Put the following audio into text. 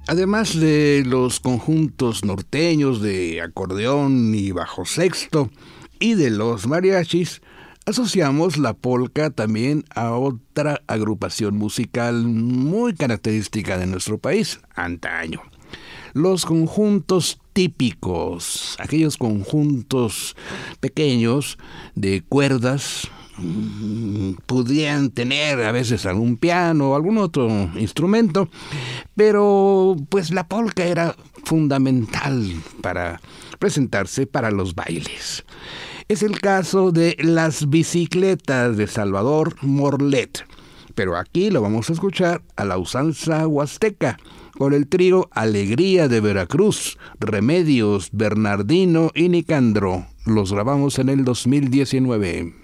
Además de los conjuntos norteños de acordeón y bajo sexto y de los mariachis, asociamos la polca también a otra agrupación musical muy característica de nuestro país, antaño. Los conjuntos típicos, aquellos conjuntos pequeños de cuerdas, podían tener a veces algún piano o algún otro instrumento, pero pues la polca era fundamental para presentarse para los bailes. Es el caso de Las Bicicletas de Salvador Morlet, pero aquí lo vamos a escuchar a la usanza huasteca, con el trío Alegría de Veracruz, Remedios, Bernardino y Nicandro. Los grabamos en el 2019.